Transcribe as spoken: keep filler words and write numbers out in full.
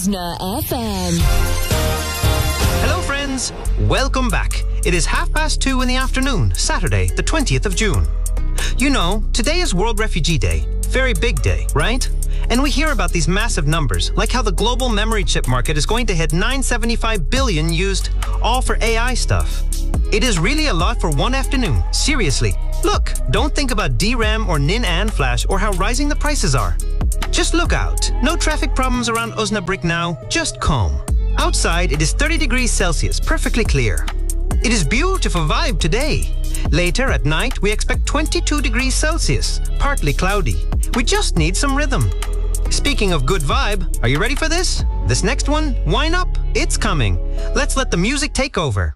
Uzna F M. Hello friends, welcome back. It is half past two in the afternoon, Saturday, the twentieth of June. You know, today is World Refugee Day. Very big day, right? And we hear about these massive numbers, like how the global memory chip market is going to hit nine hundred seventy-five billion used, all for A I stuff. It is really a lot for one afternoon. Seriously. Look, don't think about D RAM or Nin and Flash or how rising the prices are. Just look out. No traffic problems around Osnabrück now, just calm. Outside, it is thirty degrees Celsius, perfectly clear. It is beautiful vibe today. Later at night, we expect twenty-two degrees Celsius, partly cloudy. We just need some rhythm. Speaking of good vibe, are you ready for this? This next one, Wine Up, it's coming. Let's let the music take over.